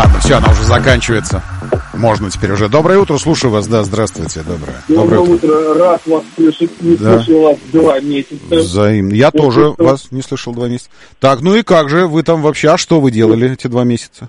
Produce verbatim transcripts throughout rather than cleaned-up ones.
Ладно, все, она уже заканчивается. Можно теперь уже. Доброе утро, слушаю вас. Да, здравствуйте. Доброе. Доброе, Доброе утро. утро. Рад вас слышать. Не да. слышал вас два месяца. Взаимно. Я вот тоже это... вас не слышал два месяца. Так, ну и как же вы там вообще? А что вы делали эти два месяца?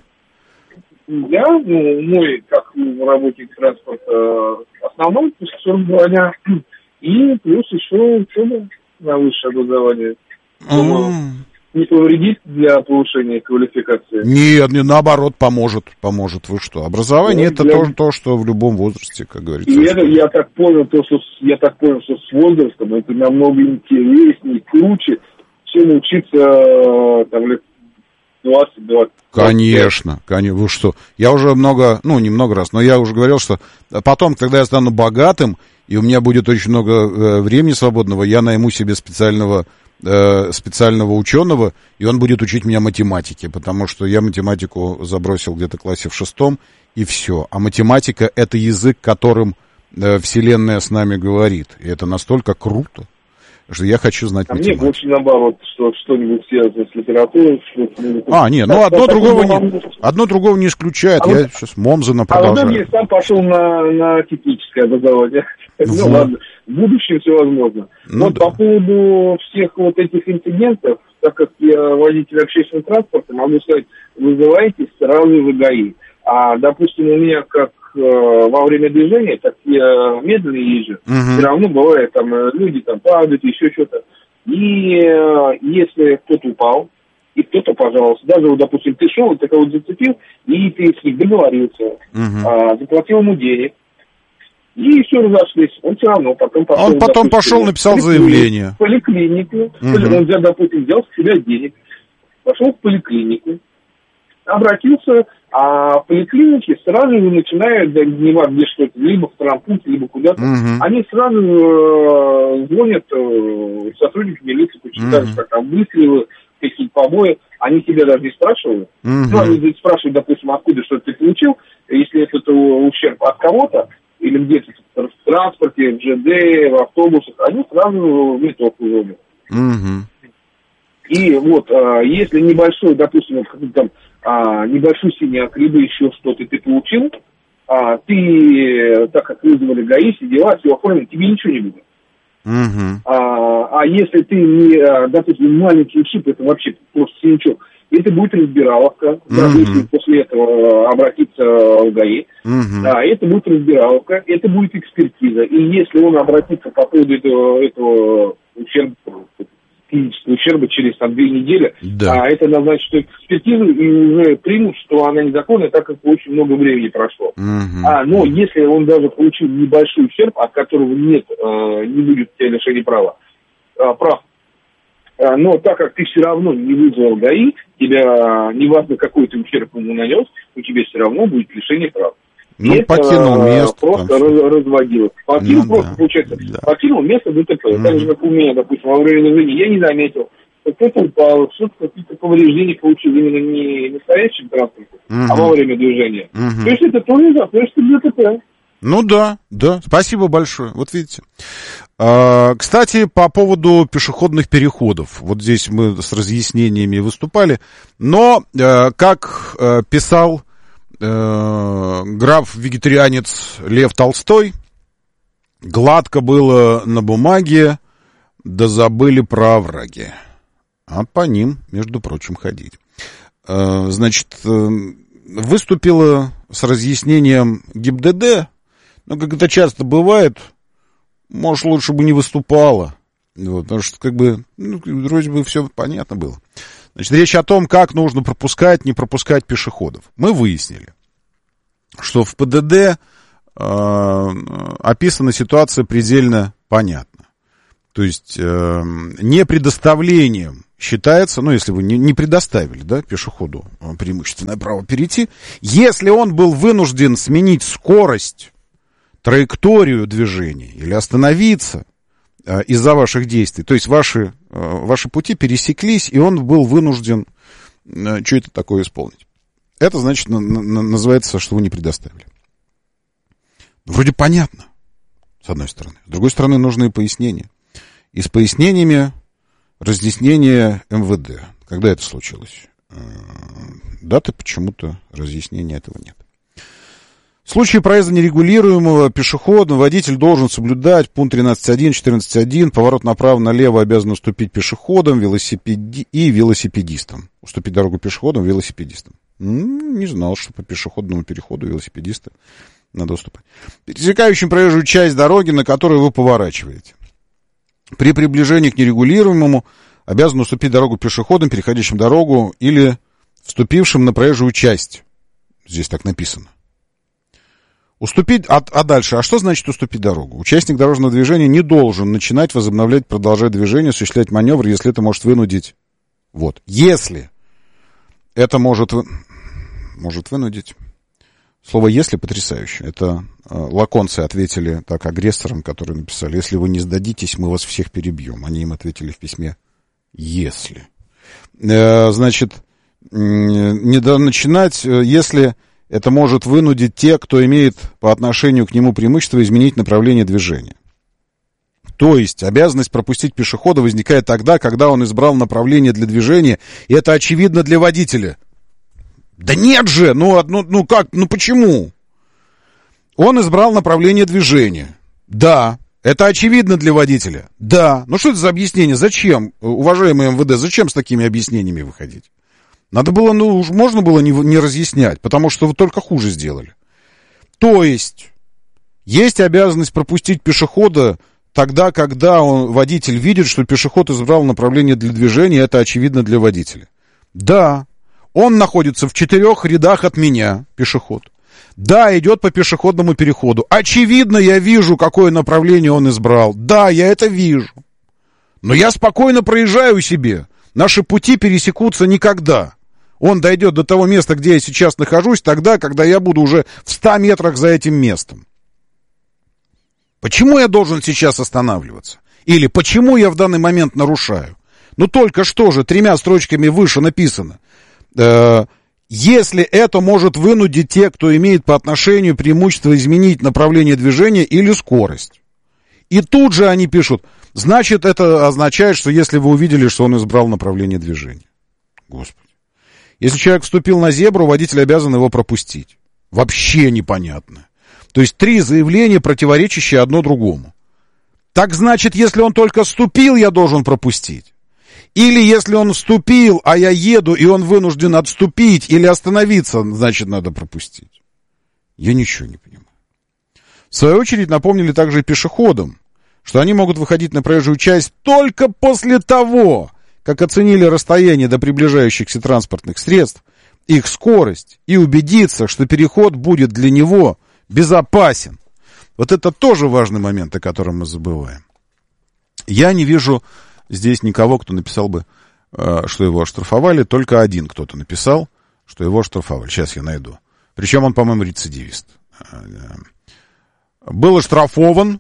Я, ну, мой, как работник транспорта, основной, сорок два дня. И плюс еще учеба на высшее образование. Думаю, не повредит для повышения квалификации? Нет, не, наоборот, поможет, поможет. Вы что? Образование ну, это для... тоже то, что в любом возрасте, как говорится. И это, я так понял, то, что я так понял, что с возрастом это намного интереснее, круче, чем учиться там лет двадцать-двадцать. Конечно, конечно. Вы что? Я уже много, ну, не много раз, но я уже говорил, что потом, когда я стану богатым, и у меня будет очень много э, времени свободного, я найму себе специального специального ученого, и он будет учить меня математике, потому что я математику забросил где-то в классе в шестом, и все. А математика — это язык, которым э, Вселенная с нами говорит. И это настолько круто, что я хочу знать а математику. Мне больше наоборот, что что-нибудь связано с литературой. Что-нибудь... А, нет, ну одно другого, не, одно другого не исключает. А я вот, сейчас Момзена продолжаю. А вот я сам пошел на, на техническое образование. Ну вот. Ладно, в будущем все возможно. Ну, вот да. По поводу всех вот этих инцидентов, так как я водитель общественного транспорта, могу сказать, вызывайте сразу в ГАИ. А, допустим, у меня как э, во время движения, так я медленно езжу, uh-huh. все равно бывает, там люди там падают, еще что-то. И э, если кто-то упал, и кто-то, пожалуйста, даже, вот, допустим, ты шел, ты кого-то зацепил, и ты с ним договорился, uh-huh. а, заплатил ему денег, и все разошлись. Он все равно потом пошел... Он потом допустим, пошел, написал заявление. В поликлинику. Uh-huh. Он, взял, допустим, взял с себя денег, пошел в поликлинику, обратился, а в поликлинике сразу же начинают, да, не важно, где что-то, либо в травмпункте, либо куда-то, uh-huh. они сразу э, звонят э, сотрудникам милиции, почитают, uh-huh. как там выстрелы, какие-то побои, они тебя даже не спрашивают. Uh-huh. Ну, они спрашивают, допустим, откуда что-то ты получил, если это ущерб от кого-то, или где-то в транспорте, в ЖД, в автобусах, они сразу в метовку звонят. Uh-huh. И вот, а, если небольшой, допустим, там, а, небольшой синяк, либо еще что-то ты получил, а, ты, так как вызвали ГАИ, все дела, все оформлено, тебе ничего не будет. Uh-huh. А, а если ты не, допустим, маленький ущип, это вообще просто синячок, это будет разбираловка, uh-huh. даже если после этого обратиться в ГАИ, uh-huh. а, это будет разбираловка, это будет экспертиза. И если он обратится по поводу этого, этого ущерба, физического ущерба через там, две недели, да. а это назначит, что экспертизу и уже примут, что она незаконная, так как очень много времени прошло. Uh-huh. А, но если он даже получил небольшой ущерб, от которого нет, э, не будет у тебя лишения права, э, прав, э, но так как ты все равно не вызвал ГАИ, тебя, неважно какой ты ущерб ему нанес, у тебя все равно будет лишение прав. Ну, это покинул место. Просто раз, разводилось. Покинул ну, просто, да. получается, да. покинул место ДТП. Mm-hmm. Так же, как у меня, допустим, во время движения, я не заметил. Кто-то упал, что-то какие-то повреждения получил именно не настоящим транспортом, mm-hmm. а во время движения. Mm-hmm. То есть это тоже запрещено ДТП. Ну да, да, спасибо большое. Вот видите. А, кстати, по поводу пешеходных переходов. Вот здесь мы с разъяснениями выступали. Но, как писал граф-вегетарианец Лев Толстой, гладко было на бумаге, да забыли про овраги. А по ним, между прочим, ходить. Значит, выступила с разъяснением ГИБДД, но, как это часто бывает, может, лучше бы не выступала. Вот, потому что, как бы, ну, вроде бы все понятно было. Значит, речь о том, как нужно пропускать, не пропускать пешеходов. Мы выяснили, что в ПДД э, описана ситуация предельно понятна. То есть, э, не предоставлением считается, ну, если вы не, не предоставили, да, пешеходу преимущественное право перейти, если он был вынужден сменить скорость, траекторию движения или остановиться э, из-за ваших действий, то есть ваши, э, ваши пути пересеклись, и он был вынужден э, что-то такое исполнить. Это, значит, на, на, называется, что вы не предоставили. Вроде понятно, с одной стороны. С другой стороны, нужны пояснения. И с пояснениями разъяснение эм вэ дэ. Когда это случилось? даты почему-то разъяснения этого нет. В случае проезда нерегулируемого пешехода водитель должен соблюдать пункт тринадцать один, четырнадцать один, поворот направо-налево обязан уступить пешеходам велосипеди... и велосипедистам. Уступить дорогу пешеходам, велосипедистам. М-м, не знал, что по пешеходному переходу велосипедисты надо уступать. Пересекающим проезжую часть дороги, на которую вы поворачиваете. При приближении к нерегулируемому обязан уступить дорогу пешеходам, переходящим дорогу или вступившим на проезжую часть. Здесь так написано. Уступить, а, а дальше, а что значит уступить дорогу? Участник дорожного движения не должен начинать, возобновлять, продолжать движение, осуществлять маневр, если это может вынудить. Вот. Если это может, может вынудить. Слово «если» потрясающе. Это э, лаконцы ответили так агрессорам, которые написали: если вы не сдадитесь, мы вас всех перебьем. Они им ответили в письме «если». Э, значит, э, не до начинать, э, если... Это может вынудить тех, кто имеет по отношению к нему преимущество, изменить направление движения. То есть обязанность пропустить пешехода возникает тогда, когда он избрал направление для движения, и это очевидно для водителя. Да нет же! Ну, ну, ну как? Ну почему? Он избрал направление движения. Да. Это очевидно для водителя. Да. Ну что это за объяснение? Зачем, уважаемый эм вэ дэ, зачем с такими объяснениями выходить? Надо было, ну, уж можно было не, не разъяснять, потому что вы только хуже сделали. То есть, есть обязанность пропустить пешехода тогда, когда он, водитель видит, что пешеход избрал направление для движения, это очевидно для водителя. Да, он находится в четырех рядах от меня, пешеход. Да, идет по пешеходному переходу. Очевидно, я вижу, какое направление он избрал. Да, я это вижу. Но я спокойно проезжаю себе. Наши пути пересекутся никогда. Он дойдет до того места, где я сейчас нахожусь, тогда, когда я буду уже в ста метрах за этим местом. Почему я должен сейчас останавливаться? Или почему я в данный момент нарушаю? Ну только что же тремя строчками выше написано. Э, если это может вынудить тех, кто имеет по отношению преимущество, изменить направление движения или скорость. И тут же они пишут, значит, это означает, что если вы увидели, что он избрал направление движения. Господи. Если человек вступил на зебру, водитель обязан его пропустить. Вообще непонятно. То есть три заявления, противоречащие одно другому. Так значит, если он только вступил, я должен пропустить. Или если он вступил, а я еду, и он вынужден отступить или остановиться, значит, надо пропустить. Я ничего не понимаю. В свою очередь напомнили также и пешеходам, что они могут выходить на проезжую часть только после того, как оценили расстояние до приближающихся транспортных средств, их скорость, и убедиться, что переход будет для него безопасен. Вот это тоже важный момент, о котором мы забываем. Я не вижу здесь никого, кто написал бы, что его оштрафовали. Только один кто-то написал, что его оштрафовали. Сейчас я найду. Причем он, по-моему, рецидивист. Был оштрафован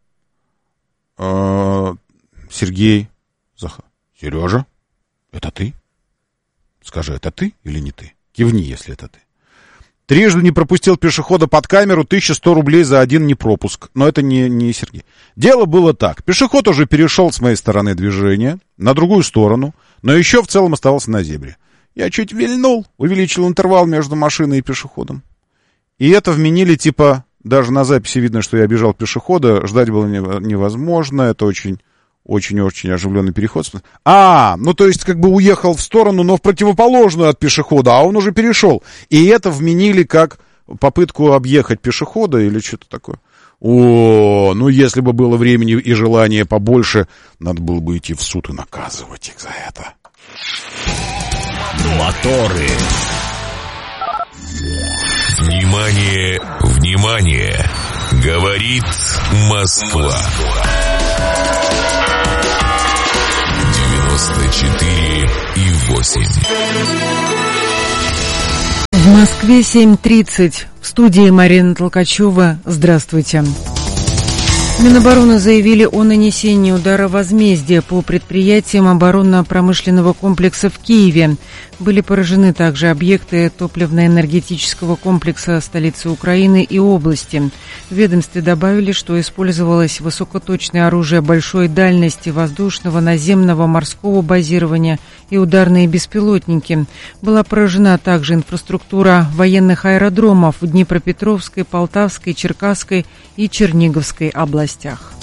Сергей Захар. Сережа, это ты? Скажи, это ты или не ты? Кивни, если это ты. Трижды не пропустил пешехода под камеру, тысяча сто рублей за один непропуск. Но это не, не Сергей. Дело было так. Пешеход уже перешел с моей стороны движения на другую сторону, но еще в целом оставался на зебре. Я чуть вильнул, увеличил интервал между машиной и пешеходом. И это вменили, типа, даже на записи видно, что я обижал пешехода, ждать было невозможно, это очень... Очень-очень оживленный переход. А, ну то есть как бы уехал в сторону, но в противоположную от пешехода, а он уже перешел. И это вменили как попытку объехать пешехода или что-то такое. О, ну если бы было времени и желания побольше, надо было бы идти в суд и наказывать их за это. Моторы. Внимание, внимание. Говорит Москва. девяносто четыре и восемь. В Москве семь тридцать. В студии Марина Толкачева. Здравствуйте. Минобороны заявили о нанесении удара возмездия по предприятиям оборонно-промышленного комплекса в Киеве. Были поражены также объекты топливно-энергетического комплекса столицы Украины и области. В ведомстве добавили, что использовалось высокоточное оружие большой дальности воздушного, наземного, морского базирования и ударные беспилотники. Была поражена также инфраструктура военных аэродромов в Днепропетровской, Полтавской, Черкасской и Черниговской областях.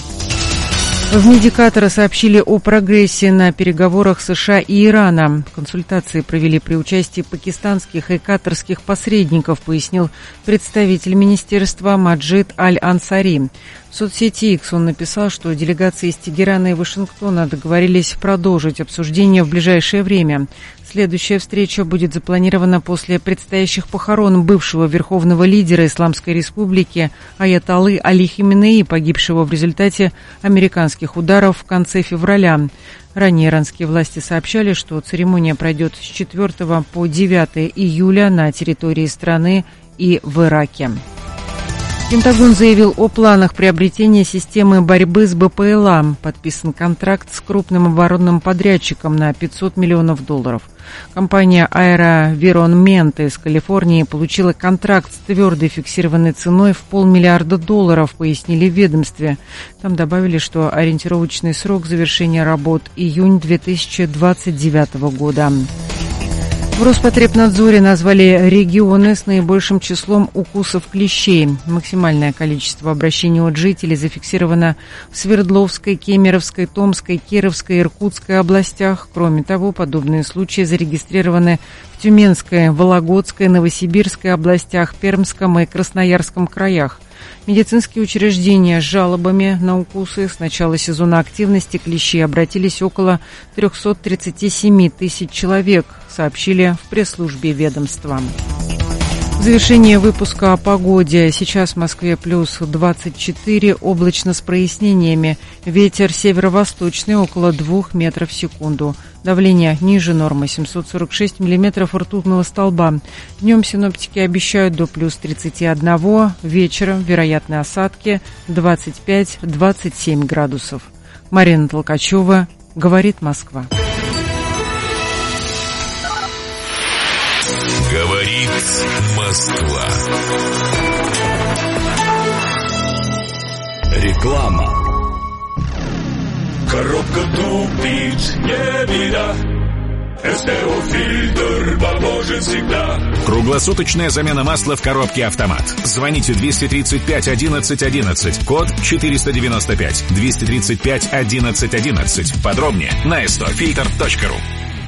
В Медикатора сообщили о прогрессе на переговорах США и Ирана. Консультации провели при участии пакистанских и катарских посредников, пояснил представитель министерства Маджид Аль-Ансари. В соцсети X он написал, что делегации из Тегерана и Вашингтона договорились продолжить обсуждение в ближайшее время. Следующая встреча будет запланирована после предстоящих похорон бывшего верховного лидера Исламской Республики аятоллы Али Хаменеи, погибшего в результате американских ударов в конце февраля. Ранее иранские власти сообщали, что церемония пройдет с четвёртого по девятое июля на территории страны и в Ираке. Пентагон заявил о планах приобретения системы борьбы с БПЛА. Подписан контракт с крупным оборонным подрядчиком на пятьсот миллионов долларов. Компания Аэровиронмент из Калифорнии получила контракт с твердой фиксированной ценой в полмиллиарда долларов, пояснили в ведомстве. Там добавили, что ориентировочный срок завершения работ – июнь две тысячи двадцать девятого года. В Роспотребнадзоре назвали регионы с наибольшим числом укусов клещей. Максимальное количество обращений от жителей зафиксировано в Свердловской, Кемеровской, Томской, Кировской, Иркутской областях. Кроме того, подобные случаи зарегистрированы в Тюменской, Вологодской, Новосибирской областях, Пермском и Красноярском краях. Медицинские учреждения с жалобами на укусы с начала сезона активности клещей обратились около триста тридцать семь тысяч человек, сообщили в пресс-службе ведомства. В завершение выпуска о погоде. Сейчас в Москве плюс двадцать четыре, облачно с прояснениями. Ветер северо-восточный около двух метров в секунду. Давление ниже нормы семьсот сорок шесть миллиметров ртутного столба. Днем синоптики обещают до плюс тридцати одного. Вечером вероятны осадки двадцать пять - двадцать семь градусов. Марина Толкачева, говорит Москва. Говорит Москва. Реклама. Коробка тупит, не беда. СТО-фильтр поможет всегда. Круглосуточная замена масла в коробке «Автомат». Звоните двести тридцать пять одиннадцать одиннадцать, код четыреста девяносто пять, двести тридцать пять одиннадцать одиннадцать. Подробнее на эс тэ о фильтр точка ру.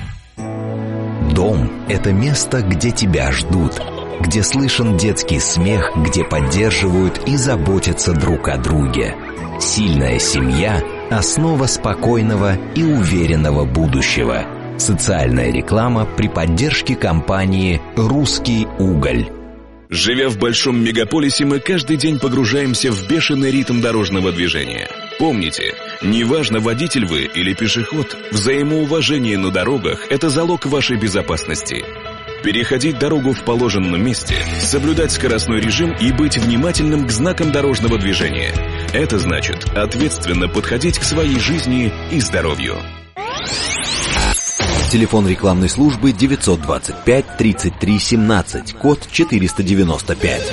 Дом – это место, где тебя ждут, где слышен детский смех, где поддерживают и заботятся друг о друге. Сильная семья – основа спокойного и уверенного будущего. Социальная реклама при поддержке компании «Русский уголь». Живя в большом мегаполисе, мы каждый день погружаемся в бешеный ритм дорожного движения. Помните, неважно, водитель вы или пешеход, взаимоуважение на дорогах – это залог вашей безопасности. Переходить дорогу в положенном месте, соблюдать скоростной режим и быть внимательным к знакам дорожного движения. Это значит ответственно подходить к своей жизни и здоровью. Телефон рекламной службы девятьсот двадцать пять тридцать три семнадцать, код четыреста девяносто пять.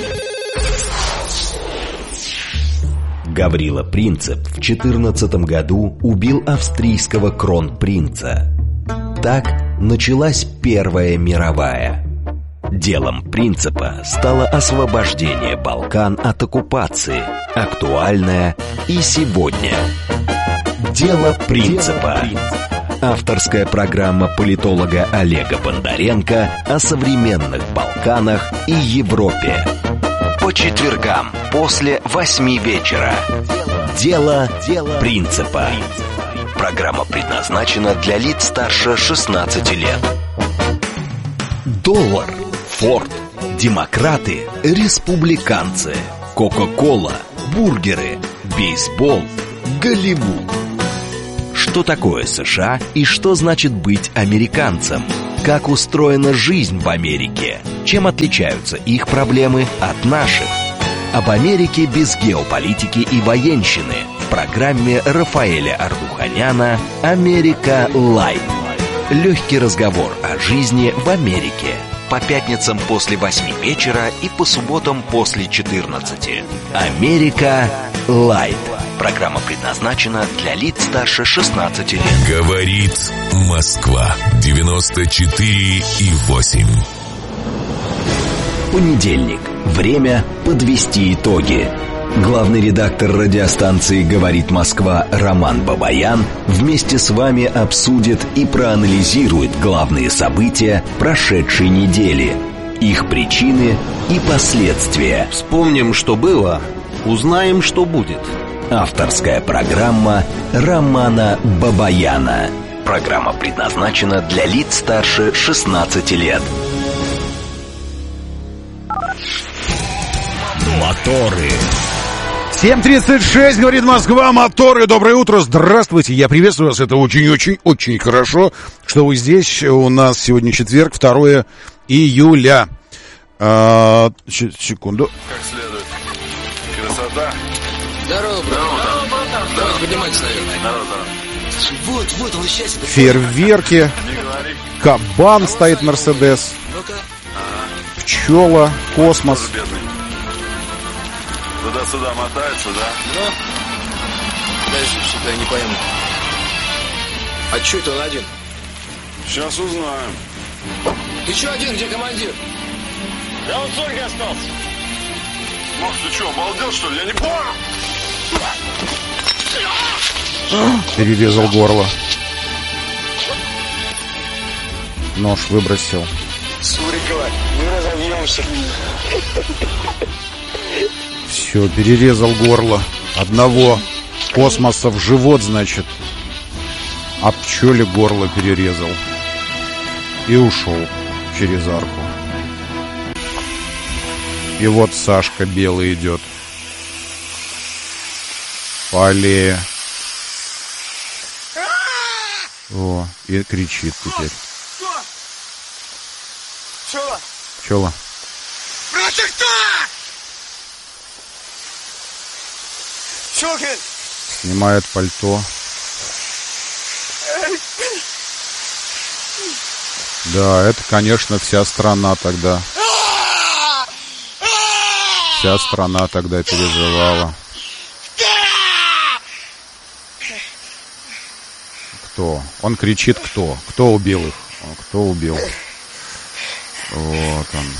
Гаврила Принцип в четырнадцатом году убил австрийского кронпринца. Так началась Первая мировая. Делом Принципа стало освобождение Балкан от оккупации, актуальное и сегодня. Дело Принципа. Авторская программа политолога Олега Бондаренко о современных Балканах и Европе. По четвергам после восьми вечера. Дело Принципа. Программа предназначена для лиц старше шестнадцати лет. Доллар, Форд, демократы, республиканцы, Кока-кола, бургеры, бейсбол, Голливуд. Что такое США и что значит быть американцем? Как устроена жизнь в Америке? Чем отличаются их проблемы от наших? Об Америке без геополитики и военщины в программе Рафаэля Ардуханяна «Америка Лайв». легкий разговор о жизни в Америке. По пятницам после восьми вечера и по субботам после четырнадцати. «Америка Лайт». Программа предназначена для лиц старше шестнадцати лет. Говорит Москва. девяносто четыре и восемь. Понедельник. Время подвести итоги. Главный редактор радиостанции «Говорит Москва» Роман Бабаян вместе с вами обсудит и проанализирует главные события прошедшей недели, их причины и последствия. Вспомним, что было, узнаем, что будет. Авторская программа Романа Бабаяна. Программа предназначена для лиц старше шестнадцати лет. Моторы. семь тридцать шесть, говорит Москва, моторы, доброе утро, здравствуйте, я приветствую вас, это очень-очень-очень хорошо, что вы здесь, у нас сегодня четверг, второе июля, а, ч- секунду. Как следует. Красота. Здорово, здорово. Давайте поднимайтесь наверх. Здорово, здорово. Вот, вот он счастье. Фейерверки, кабан стоит, Мерседес, Ну-ка. пчела, космос. Бедный. Туда-сюда мотается, да? Ну, подожди, что-то я не пойму. А чё это он один? Сейчас узнаем. Ты чё один, где командир? Я вот только остался. Макс, ты чё, обалдел, что ли? Я не понял. Перерезал горло. Нож выбросил. Сурикова, мы разовьемся. Все, перерезал горло. Одного космоса в живот, значит. А пчеле горло перерезал. И ушел через арку. И вот Сашка белый идет по аллее. О, и кричит теперь. Пчела! Пчела. Брат, ты кто? Чё, Снимает пальто. Да, это, конечно, вся страна тогда. Вся страна тогда переживала. Кто? Он кричит, кто? Кто убил их? Кто убил? Вот он.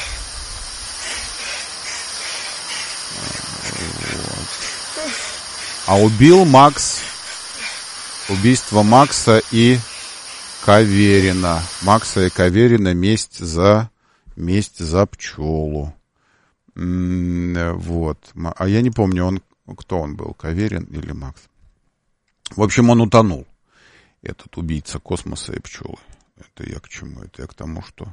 Вот. А убил Макс. Убийство Макса и Каверина. Макса и Каверина, месть за месть за пчелу. Вот. А я не помню, он кто он был, Каверин или Макс. В общем, он утонул. Этот убийца космоса и пчелы. Это я к чему? Это я к тому, что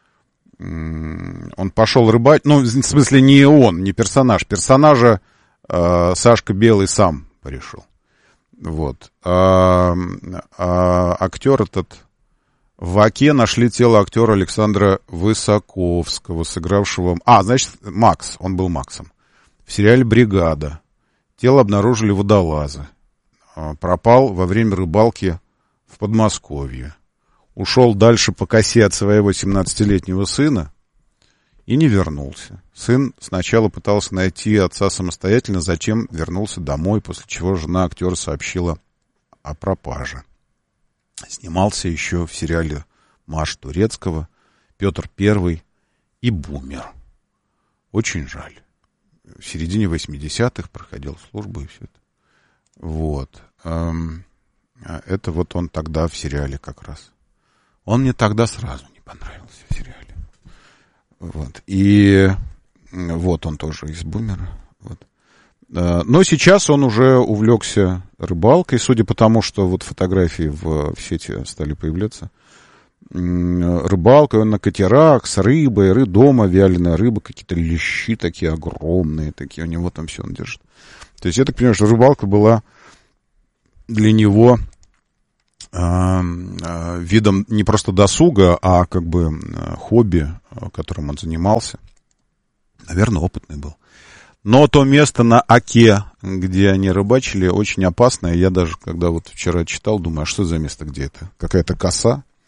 он пошел рыбать. Ну, в смысле, не он, не персонаж. Персонажа э, Сашка Белый сам порешил. Вот. А, а актер этот... В Оке нашли тело актера Александра Высоковского, сыгравшего... А, значит, Макс. Он был Максом. В сериале «Бригада». Тело обнаружили водолазы. Пропал во время рыбалки в Подмосковье. Ушел дальше по косе от своего семнадцатилетнего сына и не вернулся. Сын сначала пытался найти отца самостоятельно, затем вернулся домой, после чего жена актера сообщила о пропаже. Снимался еще в сериале Маша Турецкого, Петр Первый и Бумер. Очень жаль. В середине восьмидесятых проходил службу и все это. Вот. Это вот он тогда в сериале как раз. Он мне тогда сразу не понравился в сериале. Вот. И вот он тоже из Бумера. Вот. Но сейчас он уже увлекся рыбалкой, судя по тому, что вот фотографии в, в сети стали появляться. Рыбалкой он на катерах с рыбой, ры, дома вяленая рыба, какие-то лещи такие огромные, такие у него там все он держит. То есть я так понимаю, что рыбалка была для него э, э, видом не просто досуга, а как бы э, хобби, которым он занимался. Наверное, опытный был. Но то место на Оке, где они рыбачили, очень опасное. Я даже, когда вот вчера читал, думаю, а что за место, где это? Какая-то коса?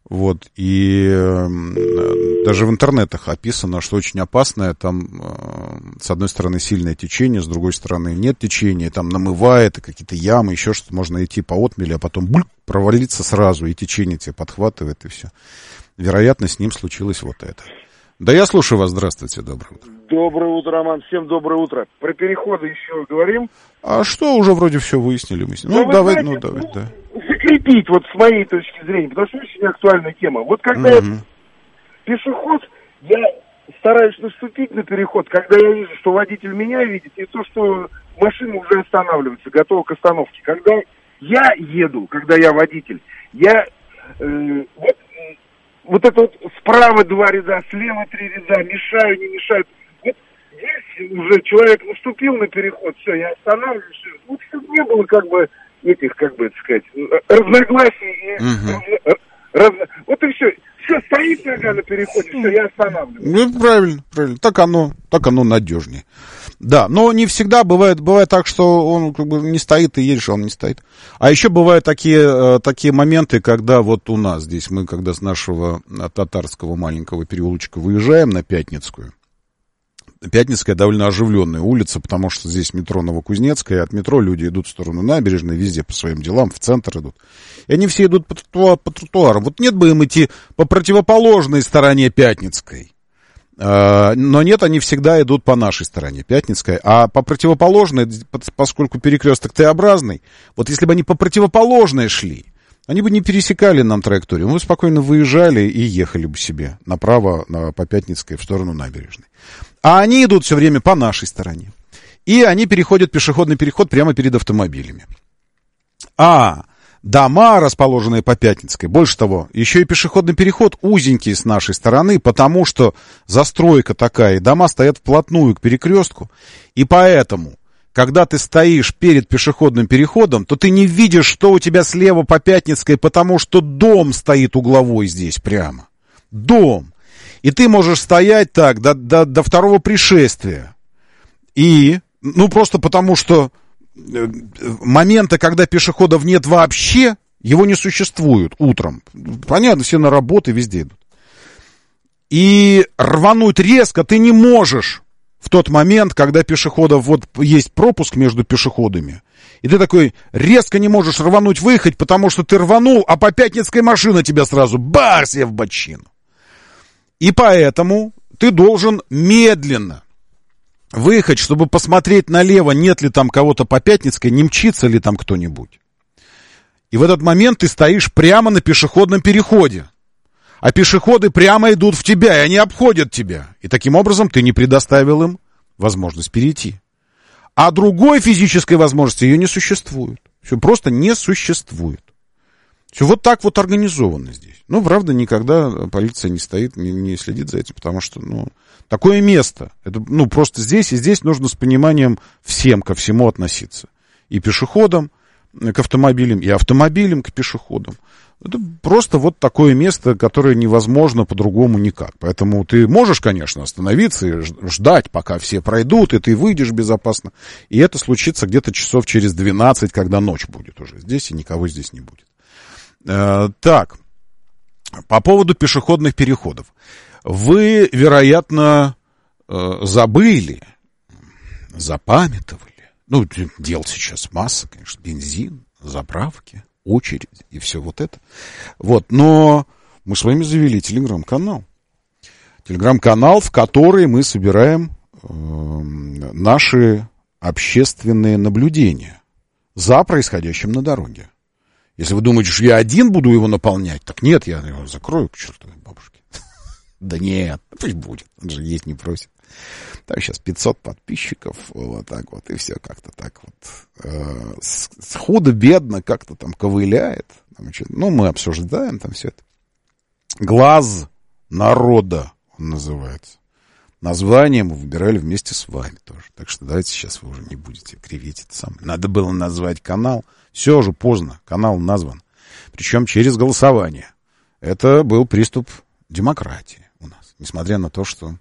Вот, и э, даже в интернетах описано, что очень опасное, там, э, с одной стороны, сильное течение, с другой стороны, нет течения, там намывает, и какие-то ямы, еще что-то, можно идти по отмели, а потом бульк, провалиться сразу, и течение тебя подхватывает, и все. Вероятно, с ним случилось вот это. Да, я слушаю вас, здравствуйте, доброе утро. Доброе утро, Роман, всем доброе утро. Про переходы еще говорим? А что, уже вроде все выяснили? выяснили. Ну, ну, давай, знаете, ну, давай, ну, да. Закрепить, вот с моей точки зрения, потому что очень актуальная тема. Вот когда угу. я пешеход, я стараюсь наступить на переход, когда я вижу, что водитель меня видит, и то, что машина уже останавливается, готова к остановке. Когда я еду, когда я водитель, я э, вот, вот это вот справа два ряда, слева три ряда, мешаю, не мешаю. Вот здесь уже человек наступил на переход, все, я останавливаюсь, все. Вот чтобы не было как бы этих, как бы это сказать, разногласий. И угу. раз, вот и все. Все, стоит нога на переходе, все, я останавливаюсь. Ну, правильно, правильно. Так оно, так оно надежнее. Да, но не всегда бывает, бывает так, что он как бы не стоит, и едешь, а он не стоит. А еще бывают такие, такие моменты, когда вот у нас здесь, мы когда с нашего татарского маленького переулочка выезжаем на Пятницкую, Пятницкая довольно оживленная улица, потому что здесь метро Новокузнецкая, и от метро люди идут в сторону набережной, везде по своим делам, в центр идут. И они все идут по, тротуар, по тротуарам. Вот нет бы им идти по противоположной стороне Пятницкой. Но нет, они всегда идут по нашей стороне, Пятницкой. А по противоположной, поскольку перекресток Т-образный, вот если бы они по противоположной шли, они бы не пересекали нам траекторию. Мы спокойно выезжали и ехали бы себе направо на, по Пятницкой в сторону набережной. А они идут все время по нашей стороне. И они переходят пешеходный переход прямо перед автомобилями. А дома, расположенные по Пятницкой, больше того, еще и пешеходный переход узенький с нашей стороны, потому что застройка такая, и дома стоят вплотную к перекрестку. И поэтому, когда ты стоишь перед пешеходным переходом, то ты не видишь, что у тебя слева по Пятницкой, потому что дом стоит угловой здесь прямо. Дом. И ты можешь стоять так до, до, до второго пришествия. И, ну, просто потому что момента, когда пешеходов нет вообще, его не существует утром. Понятно, все на работу, везде идут. И рвануть резко ты не можешь в тот момент, когда пешеходов, вот есть пропуск между пешеходами, и ты такой резко не можешь рвануть, выехать, потому что ты рванул, а по Пятницкой машина тебя сразу бах, себе в бочину. И поэтому ты должен медленно выехать, чтобы посмотреть налево, нет ли там кого-то по Пятницкой, не мчится ли там кто-нибудь. И в этот момент ты стоишь прямо на пешеходном переходе. А пешеходы прямо идут в тебя, и они обходят тебя. И таким образом ты не предоставил им возможность перейти. А другой физической возможности ее не существует. Все просто не существует. Все вот так вот организовано здесь. Ну, правда, никогда полиция не стоит, не, не следит за этим, потому что, ну, такое место. Это, ну, просто здесь, и здесь нужно с пониманием всем ко всему относиться. И пешеходам к автомобилям, и автомобилям к пешеходам. Это просто вот такое место, которое невозможно по-другому никак. Поэтому ты можешь, конечно, остановиться и ждать, пока все пройдут, и ты выйдешь безопасно. И это случится где-то часов через двенадцать, когда ночь будет уже здесь, и никого здесь не будет. Э, так, по поводу пешеходных переходов. Вы, вероятно, э, забыли, запамятовали. Ну, дел сейчас масса, конечно, бензин, заправки, очередь и все вот это. Вот, но мы с вами завели телеграм-канал. Телеграм-канал, в который мы собираем э, наши общественные наблюдения за происходящим на дороге. Если вы думаете, что я один буду его наполнять, так нет, я его закрою к чертовой бабушке. Да нет, пусть будет, он же есть не просит. Там сейчас пятьсот подписчиков, вот так вот, и все как-то так вот э, худо-бедно как-то там ковыляет. Там, ну, мы обсуждаем там все это. Глаз народа он называется. Название мы выбирали вместе с вами тоже. Так что давайте сейчас вы уже не будете кривить это самое. Надо было назвать канал. Все уже поздно, канал назван. Причем через голосование. Это был приступ демократии у нас. Несмотря на то, что